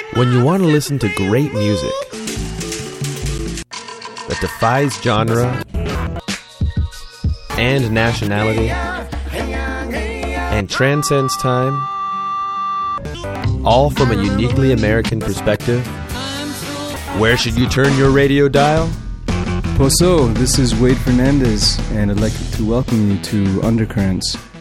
When you want to listen to great music that defies genre and nationality and transcends time, all from a uniquely American perspective, where should you turn your radio dial? Poso, this is Wade Fernandez, and I'd like to welcome you to Undercurrents.